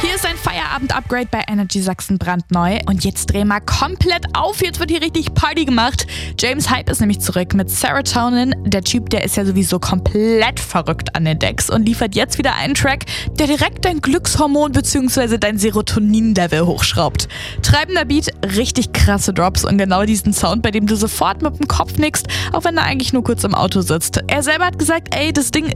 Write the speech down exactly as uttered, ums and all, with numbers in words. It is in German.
Hier ist ein Feierabend-Upgrade bei Energy Sachsen brandneu. Und jetzt dreh mal komplett auf, jetzt wird hier richtig Party gemacht. James Hype ist nämlich zurück mit Serotonin. Der Typ, der ist ja sowieso komplett verrückt an den Decks und liefert jetzt wieder einen Track, der direkt dein Glückshormon bzw. dein Serotonin-Level hochschraubt. Treibender Beat, richtig krasse Drops und genau diesen Sound, bei dem du sofort mit dem Kopf nickst, auch wenn er eigentlich nur kurz im Auto sitzt. Er selber hat gesagt, ey, das Ding